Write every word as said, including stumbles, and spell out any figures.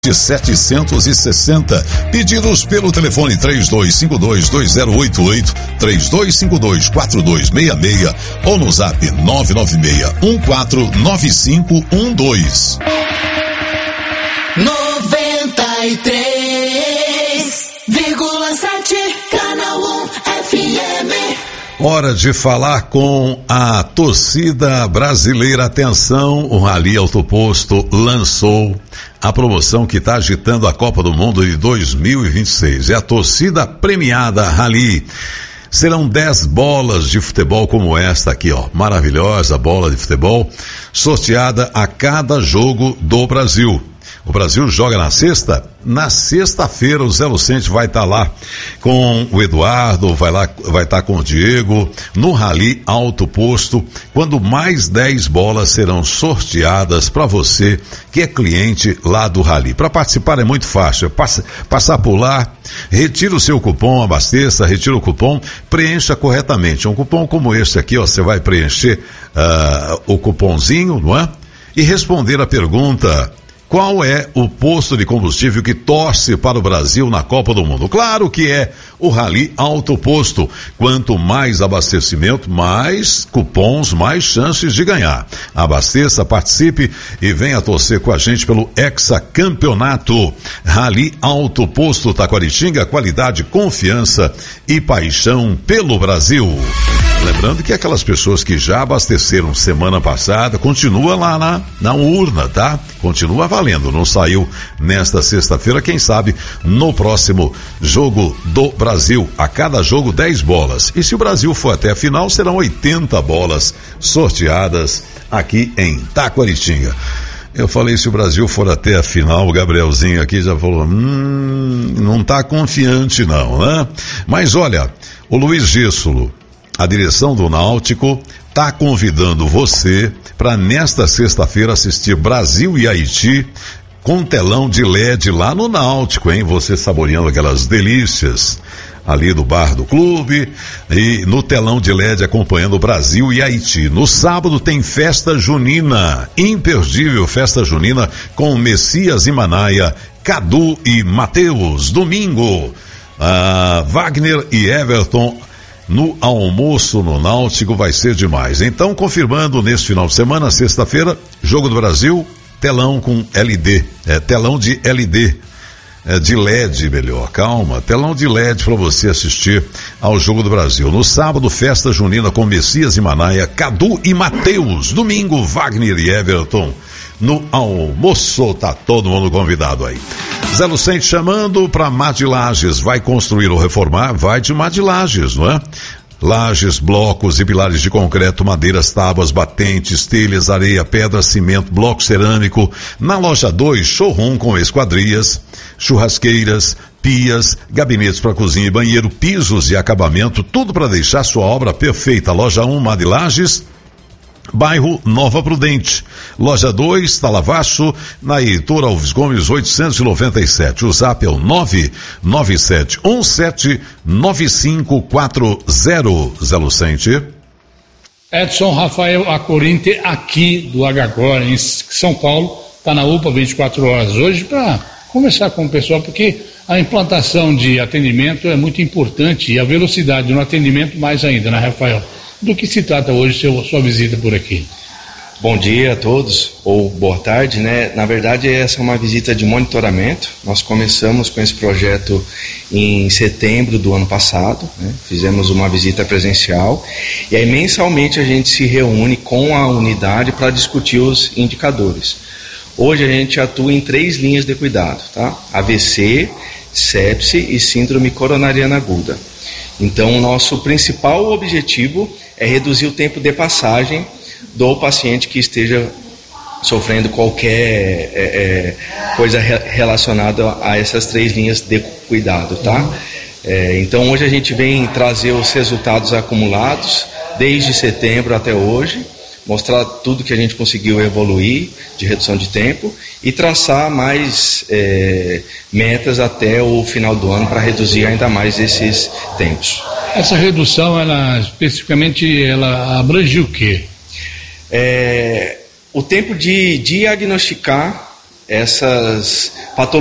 setecentos e sessenta. Pedidos pelo telefone três dois cinco dois, dois zero oito oito, três dois cinco dois, quatro dois seis seis ou no zap nove nove seis um quatro nove cinco um dois. noventa e três vírgula sete Canal um F M. Hora de falar com a torcida brasileira. Atenção, o Rally Autoposto lançou a promoção que está agitando a Copa do Mundo de dois mil e vinte e seis. É a torcida premiada Rally. Serão dez bolas de futebol como esta aqui, ó. Maravilhosa bola de futebol, sorteada a cada jogo do Brasil. O Brasil joga na sexta? Na sexta-feira o Zé Lucente vai estar tá lá com o Eduardo, vai lá, vai estar tá com o Diego, no Rally Autoposto, quando mais dez bolas serão sorteadas para você que é cliente lá do Rally. Para participar é muito fácil, é passa, passar por lá, retira o seu cupom, abasteça, retira o cupom, preencha corretamente. Um cupom como este aqui, ó, você vai preencher uh, o cupomzinho, não é? E responder a pergunta: qual é o posto de combustível que torce para o Brasil na Copa do Mundo? Claro que é o Rally Autoposto. Quanto mais abastecimento, mais cupons, mais chances de ganhar. Abasteça, participe e venha torcer com a gente pelo hexacampeonato. Rally Autoposto Taquaritinga, qualidade, confiança e paixão pelo Brasil. Lembrando que aquelas pessoas que já abasteceram semana passada, continua lá na, na urna, tá? Continua valendo, não saiu nesta sexta-feira, quem sabe no próximo jogo do Brasil. A cada jogo dez bolas. E se o Brasil for até a final, serão oitenta bolas sorteadas aqui em Taquaritinga. Eu falei, se o Brasil for até a final, o Gabrielzinho aqui já falou, hum, não tá confiante não, né? Mas olha, o Luiz Gíssolo, a direção do Náutico, está convidando você para nesta sexta-feira assistir Brasil e Haiti com telão de L E D lá no Náutico, hein? Você saboreando aquelas delícias ali do bar do clube e no telão de L E D acompanhando Brasil e Haiti. No sábado tem festa junina, imperdível festa junina com Messias e Manaia, Cadu e Matheus. Domingo, ah, Wagner e Everton no almoço no Náutico, vai ser demais. Então, confirmando neste final de semana, sexta-feira, Jogo do Brasil, telão com L E D, é, telão de L E D, é, de L E D melhor, calma, telão de L E D para você assistir ao Jogo do Brasil. No sábado, festa junina com Messias e Manaia, Cadu e Matheus. Domingo, Wagner e Everton no almoço. Tá todo mundo convidado aí. Zé Lucente chamando para Mar de Lages. Vai construir ou reformar? Vai de Mar de Lages, não é? Lajes, blocos e pilares de concreto, madeiras, tábuas, batentes, telhas, areia, pedra, cimento, bloco cerâmico. Na loja dois, showroom com esquadrias, churrasqueiras, pias, gabinetes para cozinha e banheiro, pisos e acabamento, tudo para deixar sua obra perfeita. Loja um, Mar de Lages, bairro Nova Prudente. Loja dois, Talavaço, na Heitor Alves Gomes oitocentos e noventa e sete. O zap é o nove nove sete um sete nove cinco quatro zero. Zé Lucente. Edson Rafael Acorinte, aqui do H Agora, em São Paulo, está na U P A vinte e quatro horas hoje para conversar com o pessoal, porque a implantação de atendimento é muito importante e a velocidade no atendimento mais ainda, né, Rafael? Do que se trata hoje seu, sua visita por aqui? Bom dia a todos, ou boa tarde, né? Na verdade, essa é uma visita de monitoramento. Nós começamos com esse projeto em setembro do ano passado, né? Fizemos uma visita presencial e aí mensalmente a gente se reúne com a unidade para discutir os indicadores. Hoje a gente atua em três linhas de cuidado, tá? A V C, sepse e síndrome coronariana aguda. Então, o nosso principal objetivo é reduzir o tempo de passagem do paciente que esteja sofrendo qualquer é, é, coisa re- relacionada a essas três linhas de cuidado, tá? É, então, hoje a gente vem trazer os resultados acumulados desde setembro até hoje, mostrar tudo que a gente conseguiu evoluir de redução de tempo e traçar mais é, metas até o final do ano para reduzir ainda mais esses tempos. Essa redução, ela especificamente, ela abrange o quê? É, o tempo de diagnosticar essas patologias